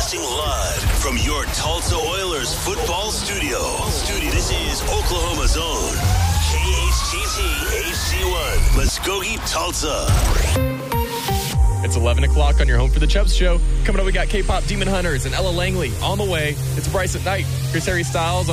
Broadcasting live from your Tulsa Oilers football studio. This is Oklahoma's own KHTT HD1, Muskogee, Tulsa. It's 11 o'clock on your Home for the Chubs show. Coming up, we got K-pop Demon Hunters and Ella Langley on the way. It's Bryce at Night. Chris Harry Styles